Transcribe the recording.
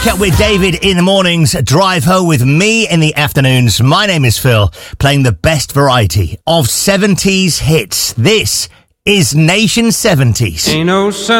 Wake Up with David in the mornings, drive home with me in the afternoons. My name is Phil, playing the best variety of 70s hits. This is Nation 70s. Ain't no sun